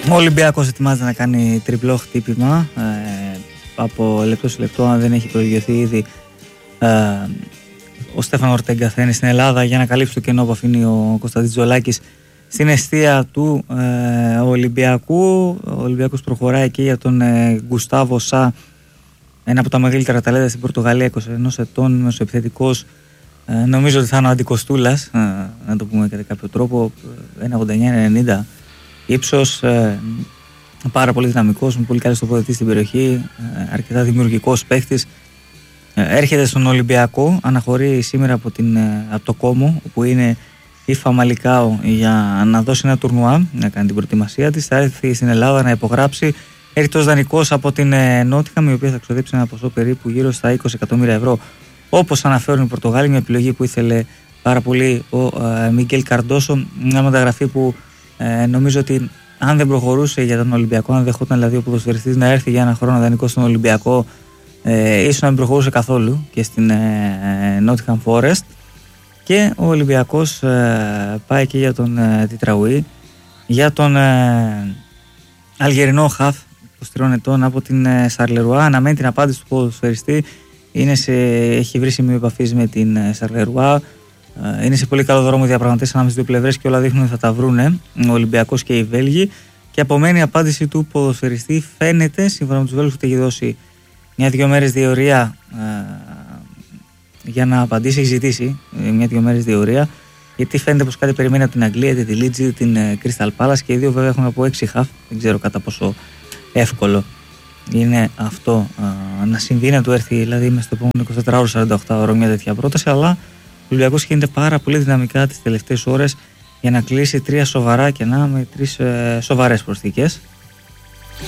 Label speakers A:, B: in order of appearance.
A: Ο Ολυμπιακός ετοιμάζεται να κάνει τριπλό χτύπημα από λεπτό σε λεπτό, αν δεν έχει προηγηθεί ήδη. Ο Στέφανο Ορτέγκα θα είναι στην Ελλάδα για να καλύψει το κενό που αφήνει ο Κωνσταντίνος Τζολάκης στην εστία του Ολυμπιακού. Ο Ολυμπιακός προχωράει και για τον Γκουστάβο Σα, ένα από τα μεγαλύτερα ταλέντα στην Πορτογαλία, 21 ετών, μεσοεπιθετικός. Νομίζω ότι θα είναι ο Αντικοστούλας, να το πούμε κατά κάποιο τρόπο, 1,89-1,90 ύψος, πάρα πολύ δυναμικός, με πολύ καλή τοποθέτηση στην περιοχή, αρκετά δημιουργικός παίχτης. Έρχεται στον Ολυμπιακό, αναχωρεί σήμερα από το Κόμο, όπου είναι η Φαμαλικάο, για να δώσει ένα τουρνουά, να κάνει την προετοιμασία της. Θα έρθει στην Ελλάδα να υπογράψει. Έρχεται ως δανεικός από την Νότιχαμ, η οποία θα ξοδέψει ένα ποσό περίπου γύρω στα 20 εκατομμύρια ευρώ. Όπως αναφέρουν οι Πορτογάλοι, μια επιλογή που ήθελε πάρα πολύ ο Μίγκελ Καρντόσο. Μια μεταγραφή που νομίζω ότι αν δεν προχωρούσε για τον Ολυμπιακό, αν δεχόταν δηλαδή ο ποδοσφαιριστής να έρθει για ένα χρόνο δανεικό στον Ολυμπιακό, ίσως να μην προχωρούσε καθόλου και στην Nottingham Forest. Και ο Ολυμπιακός πάει και για τον Τιτραουή, για τον Αλγερινό χαφ 23 ετών από την Σαρλερουά. Αναμένει την απάντηση του ποδοσφαιριστή. Έχει βρει σημείο επαφής με την Σαρλερουά. Είναι σε πολύ καλό δρόμο οι διαπραγματεύσεις ανάμεσα στις δύο πλευρές και όλα δείχνουν ότι θα τα βρούνε, ο Ολυμπιακός και οι Βέλγοι. Και απομένει η απάντηση του ποδοσφαιριστή. Φαίνεται, σύμφωνα με τους Βέλγους, ότι έχει δώσει 1-2 μέρες διορία για να απαντήσει. Έχει ζητήσει 1-2 μέρες διορία, γιατί φαίνεται πως κάτι περιμένει από την Αγγλία, τη Λίτζη, την Crystal Palace, και οι δύο βέβαια έχουν από 6 χαφ. Δεν ξέρω κατά πόσο εύκολο είναι αυτό να συμβεί, να του έρθει δηλαδή μέσα στο επόμενο 24-48 μια τέτοια πρόταση. Αλλά ο Ολυμπιακός γίνεται πάρα πολύ δυναμικά τις τελευταίες ώρες για να κλείσει 3 σοβαρά κενά με 3 σοβαρές προσθήκες.